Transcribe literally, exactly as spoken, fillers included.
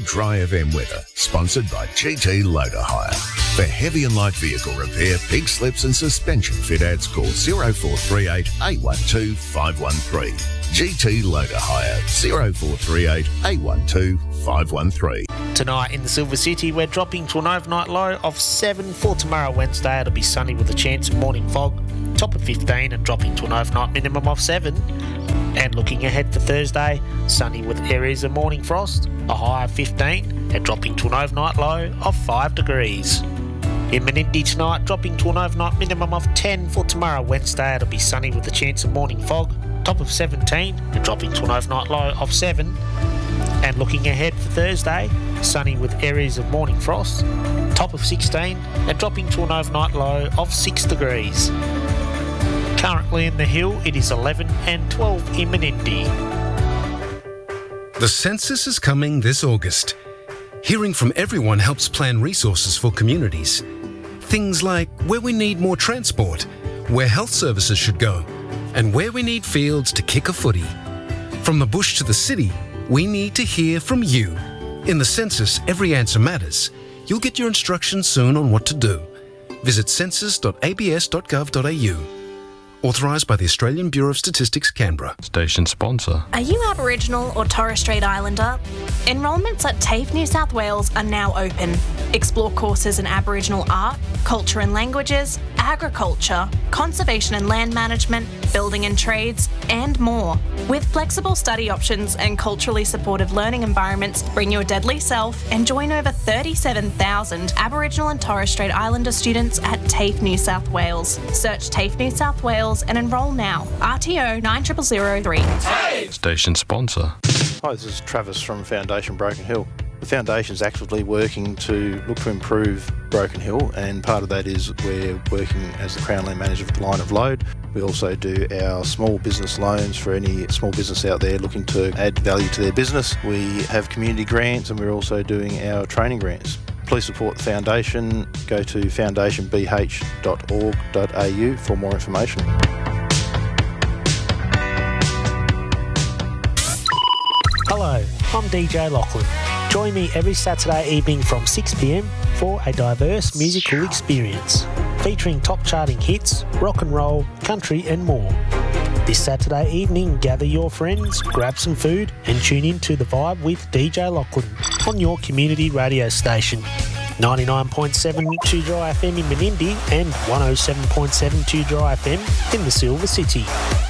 Dry F M weather, sponsored by G T Loader Hire. For heavy and light vehicle repair, pig slips and suspension fit outs, call zero four three eight, eight one two, five one three. G T Loader Hire, zero four three eight, eight one two, five one three. Tonight in the Silver City, we're dropping to an overnight low of seven. For tomorrow, Wednesday, it'll be sunny with a chance of morning fog, top of fifteen and dropping to an overnight minimum of seven. And looking ahead for Thursday, sunny with areas of morning frost, a high of fifteen and dropping to an overnight low of five degrees. In Menindee tonight, dropping to an overnight minimum of ten. For tomorrow, Wednesday, it'll be sunny with a chance of morning fog, top of seventeen and dropping to an overnight low of seven. And looking ahead for Thursday, sunny with areas of morning frost, top of sixteen and dropping to an overnight low of six degrees. Currently in the Hill, it is eleven and twelve in Menindee. The census is coming this August. Hearing from everyone helps plan resources for communities. Things like where we need more transport, where health services should go, and where we need fields to kick a footy. From the bush to the city, we need to hear from you. In the census, every answer matters. You'll get your instructions soon on what to do. Visit census dot a b s dot gov dot a u. Authorised by the Australian Bureau of Statistics, Canberra. Station sponsor. Are you Aboriginal or Torres Strait Islander? Enrolments at TAFE New South Wales are now open. Explore courses in Aboriginal art, culture and languages, agriculture, conservation and land management, building and trades, and more. With flexible study options and culturally supportive learning environments, bring your deadly self and join over thirty-seven thousand Aboriginal and Torres Strait Islander students at TAFE New South Wales. Search TAFE New South Wales and enrol now. R T O nine zero zero zero three. TAFE! Station sponsor. Hi, this is Travis from Foundation Broken Hill. The Foundation is actively working to look to improve Broken Hill, and part of that is we're working as the Crown Land Manager for the Line of Load. We also do our small business loans for any small business out there looking to add value to their business. We have community grants, and we're also doing our training grants. Please support the Foundation. Go to foundation b h dot org dot a u for more information. Hello, I'm D J Lachlan. Join me every Saturday evening from six p m for a diverse musical experience featuring top charting hits, rock and roll, country and more. This Saturday evening, gather your friends, grab some food and tune in to The Vibe with D J Lachlan on your community radio station. ninety-nine point seven two Dry F M in Menindee and one oh seven point seven two Dry F M in the Silver City.